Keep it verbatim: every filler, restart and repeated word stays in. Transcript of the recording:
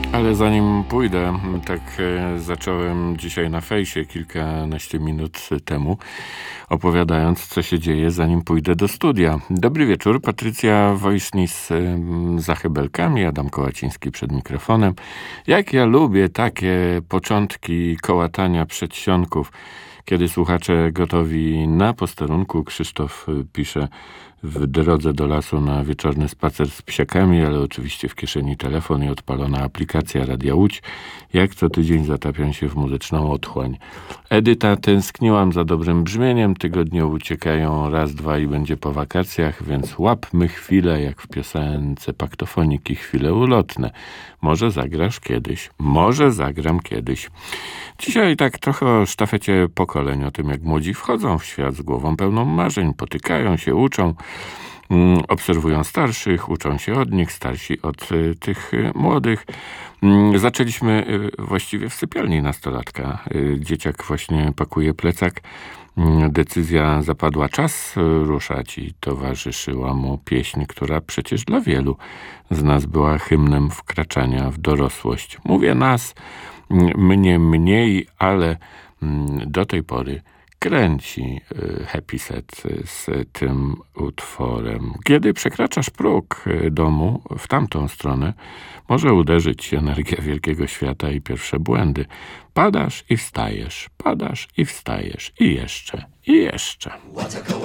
Ale zanim pójdę, tak e, zacząłem dzisiaj na fejsie kilkanaście minut temu, opowiadając, co się dzieje, zanim pójdę do studia. Dobry wieczór, Patrycja Wojsznis e, za hebelkami, Adam Kołaciński przed mikrofonem. Jak ja lubię takie początki kołatania przedsionków, kiedy słuchacze gotowi na posterunku. Krzysztof pisze: w drodze do lasu na wieczorny spacer z psiakami, ale oczywiście w kieszeni telefon i odpalona aplikacja Radia Łódź. Jak co tydzień zatapiam się w muzyczną otchłań. Edyta: tęskniłam za dobrym brzmieniem, tygodnie uciekają raz, dwa i będzie po wakacjach, więc łapmy chwilę, jak w piosence Paktofoniki, chwile ulotne. Może zagrasz kiedyś, może zagram kiedyś. Dzisiaj tak trochę o sztafecie pokoleń, o tym, jak młodzi wchodzą w świat z głową pełną marzeń, potykają się, uczą, mm, obserwują starszych, uczą się od nich, starsi od y, tych y, młodych. Mm, zaczęliśmy y, właściwie w sypialni nastolatka. Y, dzieciak właśnie pakuje plecak. Mm, decyzja zapadła, czas y, ruszać, i towarzyszyła mu pieśń, która przecież dla wielu z nas była hymnem wkraczania w dorosłość. Mówię nas, mnie mniej, ale do tej pory kręci Happy Set z tym utworem. Kiedy przekraczasz próg domu w tamtą stronę, może uderzyć się energia wielkiego świata i pierwsze błędy. Padasz i wstajesz, padasz i wstajesz i jeszcze, i jeszcze.